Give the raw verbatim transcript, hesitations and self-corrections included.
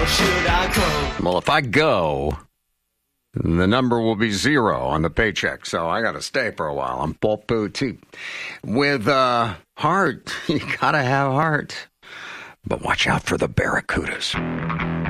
should I go? Well, if I go, the number will be zero on the paycheck, so I got to stay for a while. I'm Paul Poteet. With uh, heart, you got to have heart. But watch out for the Barracudas.